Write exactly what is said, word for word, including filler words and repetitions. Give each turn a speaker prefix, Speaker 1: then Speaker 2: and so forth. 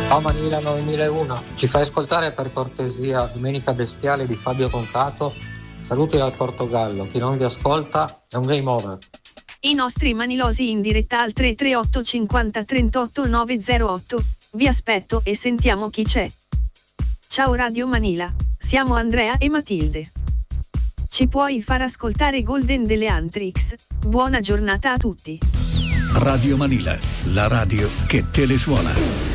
Speaker 1: Ciao Manila novemilauno, ci fai ascoltare per cortesia Domenica Bestiale di Fabio Concato? Saluti dal Portogallo, chi non vi ascolta è un game over.
Speaker 2: I nostri manilosi in diretta al tre tre otto cinquanta trentotto novecentotto, vi aspetto e sentiamo chi c'è. Ciao Radio Manila, siamo Andrea e Matilde. Ci puoi far ascoltare Golden delle Antrix? Buona giornata a tutti.
Speaker 3: Radio Manila, la radio che te le suona.